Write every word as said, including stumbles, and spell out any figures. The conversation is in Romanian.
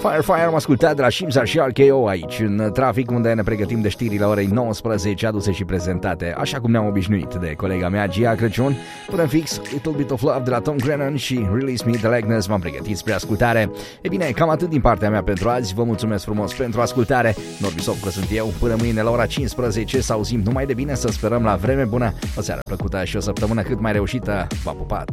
Fire Fire am ascultat de la Shimza și R K O aici în trafic, unde ne pregătim de știrile orei nouăsprezece, aduse și prezentate așa cum ne-am obișnuit de colega mea Gia Crăciun. Până în fix, Little Bit of Love de la Tom Grennan și Release Me de la Agnes v-am pregătit spre ascultare. E bine, cam atât din partea mea pentru azi. Vă mulțumesc frumos pentru ascultare. Norbi Sofcă sunt eu. Până mâine la ora cincisprezece să auzim numai de bine, să sperăm la vreme bună, o seară plăcută și o săptămână cât mai reușită. V-am pupat!